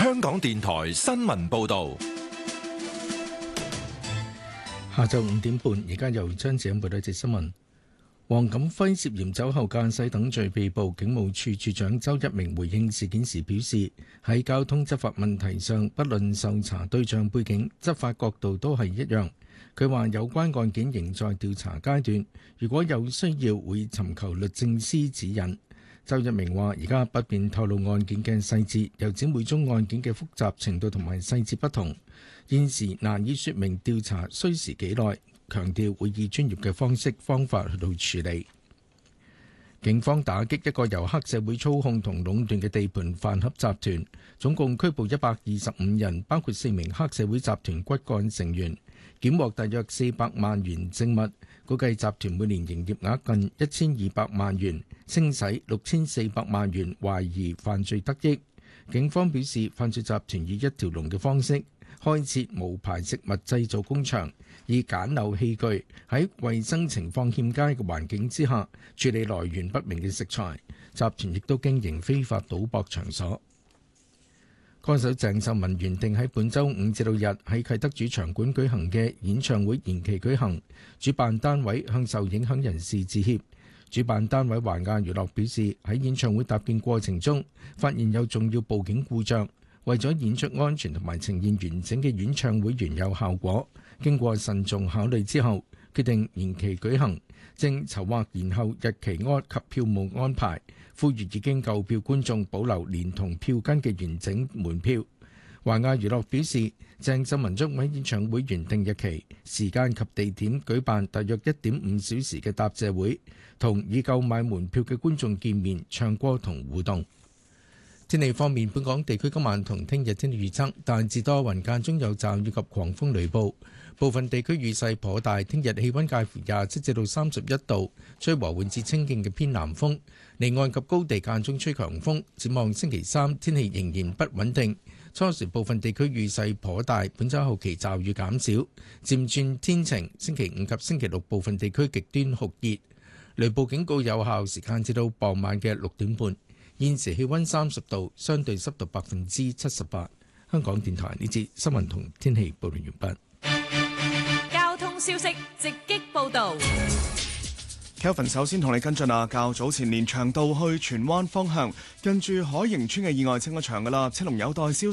香港電台新聞報道。 下晝5點半，而家由張子欣報道一節新聞。黃錦輝涉嫌酒後駕駛等罪被捕，警務處處長周一鳴回應事件時表示，喺交通執法問題上，不論受查對象背景、執法角度都係一樣。佢話有關案件仍在調查階段，如果有需要會尋求律政司指引。周一鳴話：而家不便透露案件嘅細節，又指每宗案件嘅複雜程度同埋細節不同，現時難以說明調查需時幾耐，強調會以專業嘅方法去到處理。警方打擊一個由黑社會操控同壟斷嘅地盤飯盒集團，總共拘捕125人，包括4名黑社會集團骨幹成員，檢獲大約400萬元證物，估計集團每年營業額近1200萬元，清洗6400萬元懷疑犯罪得益。警方表示，犯罪集團以一條龍嘅方式開設無牌食物製造工場，以簡陋器具喺衛生情況欠佳嘅環境之下處理來源不明嘅食材。集團亦都經營非法賭博場所。歌手鄭秀文原定喺本週5至6日喺啟德主場館舉行嘅演唱會延期舉行，主辦單位向受影響人士致歉。主辦單位華亞娛樂表示，喺演唱會搭建過程中發現有重要部件故障，為咗演出安全同埋呈現完整嘅演唱會原有效果，經過慎重考慮之後，決定延期舉行，正籌劃延後日期及票務安排，呼籲已經購票觀眾保留連同票根嘅完整門票。華亞娛樂表示，鄭秀文將喺演唱會原定日期、時間及地點舉辦大約1.5小時嘅答謝會，同已購買門票嘅觀眾見面、唱歌同互動。天氣方面，本港地區今晚同聽日天氣預測大致多雲，間中有驟雨及狂風雷暴，部分地區雨勢頗大。聽日氣溫介乎27至到31度，吹和緩至清勁嘅偏南風，離岸及高地間中吹強風。展望星期三天氣仍然不穩定，初時部分地區雨勢頗大，本週後期驟雨減少，漸轉天晴。星期五及星期六部分地區極端酷熱，雷暴警告有效時間至到傍晚嘅6點半。現時氣溫30度，相對濕度78%。香港電台呢節新聞同天氣報道完畢。交通消息直擊報道。 Kelvin 首先同你跟進啊，較早前連翔道去荃灣方向，近住海盈村嘅意外清咗場㗎啦，車龍有待消